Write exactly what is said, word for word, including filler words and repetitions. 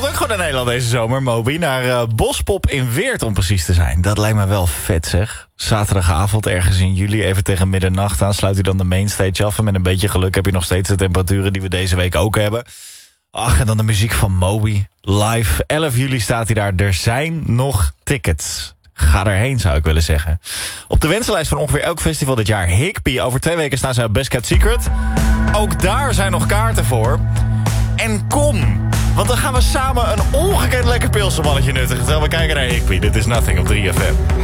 komt ook gewoon naar Nederland deze zomer, Moby. Naar uh, Bospop in Weert, om precies te zijn. Dat lijkt me wel vet, zeg. Zaterdagavond, ergens in juli, even tegen middernacht aan... sluit u dan de mainstage af. En met een beetje geluk heb je nog steeds de temperaturen... die we deze week ook hebben. Ach, en dan de muziek van Moby. Live, elf juli staat hij daar. Er zijn nog tickets. Ga erheen, zou ik willen zeggen. Op de wensenlijst van ongeveer elk festival dit jaar... Higby, over twee weken staan ze op Best Kept Secret. Ook daar zijn nog kaarten voor... En kom, want dan gaan we samen een ongekend lekker pilsenmannetje nuttigen... terwijl we kijken naar Higby. Dit is Nothing op drie F M.